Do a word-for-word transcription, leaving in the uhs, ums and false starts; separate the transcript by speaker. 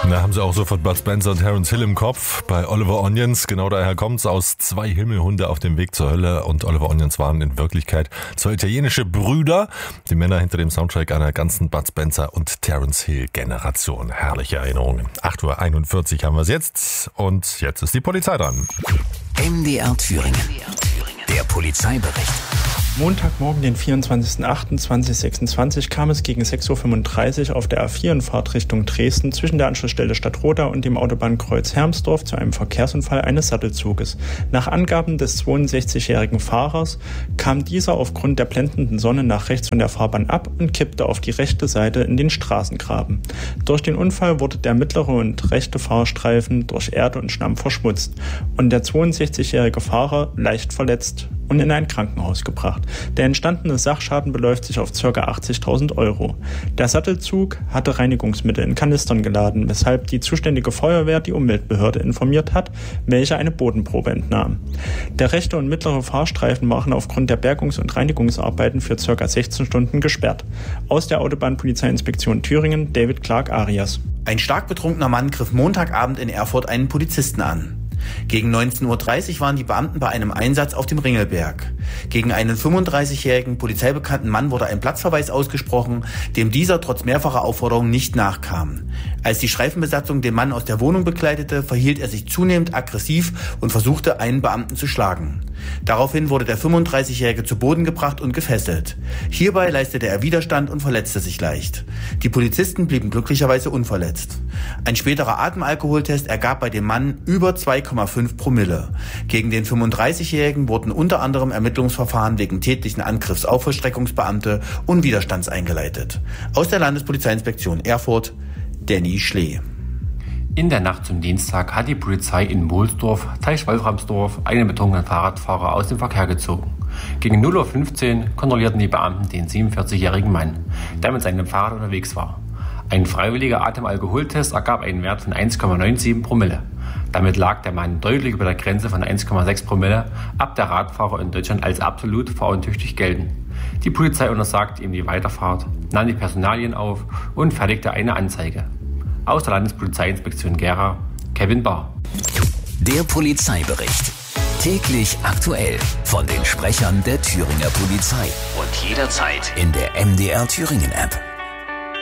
Speaker 1: Da haben sie auch sofort Bud Spencer und Terence Hill im Kopf. Bei Oliver Onions, genau daher kommt's, aus zwei Himmelhunde auf dem Weg zur Hölle. Und Oliver Onions waren in Wirklichkeit zwei italienische Brüder, die Männer hinter dem Soundtrack einer ganzen Bud Spencer und Terence Hill Generation. Herrliche Erinnerungen. acht Uhr einundvierzig haben wir es jetzt und jetzt ist die Polizei dran.
Speaker 2: M D R Thüringen. Der Polizeibericht.
Speaker 3: Montagmorgen, den vierundzwanzigsten achten zweitausendsechsundzwanzig, kam es gegen sechs Uhr fünfunddreißig auf der A vier in Fahrtrichtung Dresden zwischen der Anschlussstelle Stadtroda und dem Autobahnkreuz Hermsdorf zu einem Verkehrsunfall eines Sattelzuges. Nach Angaben des zweiundsechzigjährigen Fahrers kam dieser aufgrund der blendenden Sonne nach rechts von der Fahrbahn ab und kippte auf die rechte Seite in den Straßengraben. Durch den Unfall wurde der mittlere und rechte Fahrstreifen durch Erde und Schlamm verschmutzt und der zweiundsechzigjährige Fahrer leicht verletzt und in ein Krankenhaus gebracht. Der entstandene Sachschaden beläuft sich auf ca. achtzigtausend Euro. Der Sattelzug hatte Reinigungsmittel in Kanistern geladen, weshalb die zuständige Feuerwehr die Umweltbehörde informiert hat, welche eine Bodenprobe entnahm. Der rechte und mittlere Fahrstreifen waren aufgrund der Bergungs- und Reinigungsarbeiten für ca. sechzehn Stunden gesperrt. Aus der Autobahnpolizeiinspektion Thüringen, David Clark Arias.
Speaker 4: Ein stark betrunkener Mann griff Montagabend in Erfurt einen Polizisten an. Gegen neunzehn Uhr dreißig waren die Beamten bei einem Einsatz auf dem Ringelberg. Gegen einen fünfunddreißigjährigen polizeibekannten Mann wurde ein Platzverweis ausgesprochen, dem dieser trotz mehrfacher Aufforderungen nicht nachkam. Als die Streifenbesatzung den Mann aus der Wohnung begleitete, verhielt er sich zunehmend aggressiv und versuchte, einen Beamten zu schlagen. Daraufhin wurde der fünfunddreißigjährige zu Boden gebracht und gefesselt. Hierbei leistete er Widerstand und verletzte sich leicht. Die Polizisten blieben glücklicherweise unverletzt. Ein späterer Atemalkoholtest ergab bei dem Mann über zwei Komma fünf Promille. Gegen den fünfunddreißigjährigen wurden unter anderem Ermittlungsverfahren wegen tätlichen Angriffs auf Vollstreckungsbeamte und Widerstands eingeleitet. Aus der Landespolizeiinspektion Erfurt, Danny Schlee.
Speaker 5: In der Nacht zum Dienstag hat die Polizei in Bohlsdorf, Teichwolframsdorf, einen betrunkenen Fahrradfahrer aus dem Verkehr gezogen. Gegen null Uhr fünfzehn kontrollierten die Beamten den siebenundvierzigjährigen Mann, der mit seinem Fahrrad unterwegs war. Ein freiwilliger Atemalkoholtest ergab einen Wert von eins Komma siebenundneunzig Promille. Damit lag der Mann deutlich über der Grenze von eins Komma sechs Promille, ab der Radfahrer in Deutschland als absolut fahruntüchtig gelten. Die Polizei untersagte ihm die Weiterfahrt, nahm die Personalien auf und fertigte eine Anzeige. Aus der Landespolizeiinspektion Gera, Kevin Bahr.
Speaker 2: Der Polizeibericht. Täglich aktuell von den Sprechern der Thüringer Polizei. Und jederzeit in der M D R Thüringen App.